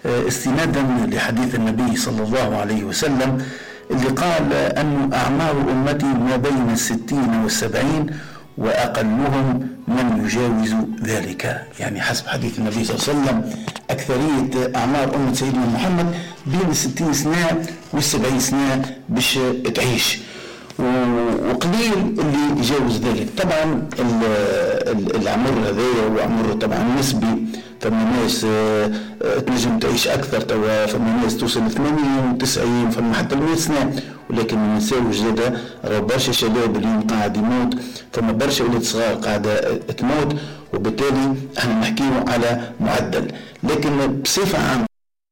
استنادا لحديث النبي صلى الله عليه وسلم اللي قال أن أعمار أمتي ما بين 60 و70 وأقلهم من يجاوز ذلك. يعني حسب حديث النبي صلى الله عليه وسلم أكثرية أعمار أمة سيدنا محمد بين 60 سنة و70 سنة باش تعيش، وقليل اللي يجاوز ذلك. طبعا العمر هذايا هو عمر طبعا نسبي، فما ناس تنجم تعيش أكثر، فما ناس توصل 80 و90، فما حتى 100 سنة. ولكن ما نساوش زادا راه برشا شباب اليوم قاعد يموت، فما برشا ولاد صغار قاعدة تموت، وبالتالي احنا نحكيه على معدل. لكن بصفة عامة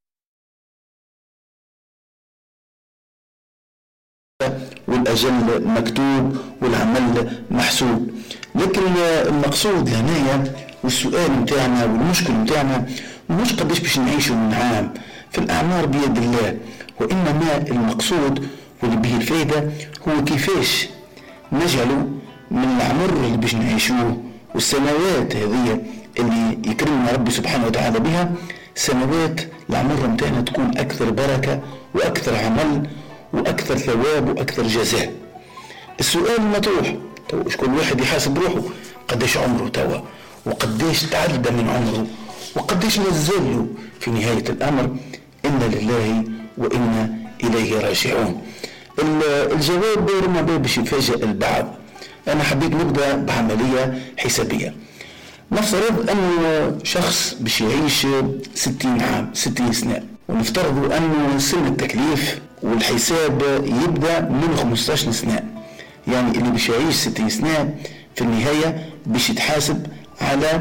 والأجل مكتوب والعمل محسوب. لكن المقصود هنا والسؤال متاعنا والمشكل متاعنا مش قديش باش نعيشوا من عام، في الأعمار بيد الله، وإنما المقصود واللي به الفائدة هو كيفاش نجعلوا من العمر اللي باش نعيشوه والسنوات هذه اللي يكرمنا ربي سبحانه وتعالى بها سنوات العمر متاعنا تكون أكثر بركة وأكثر عمل وأكثر ثواب وأكثر جزاء. السؤال المطروح كل واحد يحاسب روحه، قديش عمره توا، وقديش تعدى من عمره، وقديش نزله في نهاية الأمر. إنا لله وإنا إليه راجعون. الجواب ربما باش يفاجئ البعض. أنا حبيت نبدأ بعملية حسابية. نفترض أنه شخص باش يعيش 60 عام 60 سنة، ونفترض أنه سن التكليف والحساب يبدأ من 15 سنة. يعني اللي باش يعيش 60 سنة في النهاية باش يتحاسب على